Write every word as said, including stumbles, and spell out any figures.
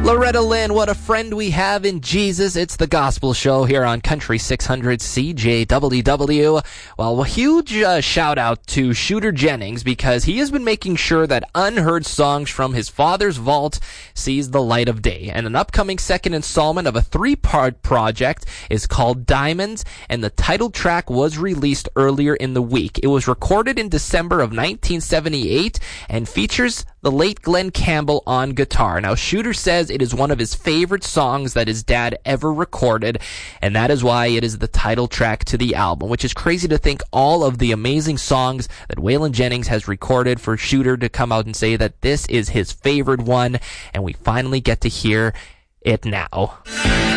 Loretta Lynn, what a friend we have in Jesus. It's the Gospel Show here on Country six hundred C J W W. Well, a huge uh, shout out to Shooter Jennings because he has been making sure that unheard songs from his father's vault sees the light of day. And an upcoming second installment of a three-part project is called Diamonds, and the title track was released earlier in the week. It was recorded in December of nineteen seventy-eight and features the late Glenn Campbell on guitar. Now, Shooter says it is one of his favorite songs that his dad ever recorded, and that is why it is the title track to the album, which is crazy to think all of the amazing songs that Waylon Jennings has recorded for Shooter to come out and say that this is his favorite one, and we finally get to hear it now.